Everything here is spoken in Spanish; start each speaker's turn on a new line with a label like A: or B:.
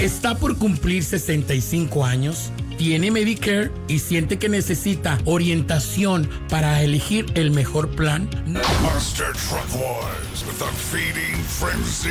A: Está por cumplir 65 años, tiene Medicare y siente que necesita orientación para elegir el mejor plan.
B: Monster Truck Wars with the feeding frenzy.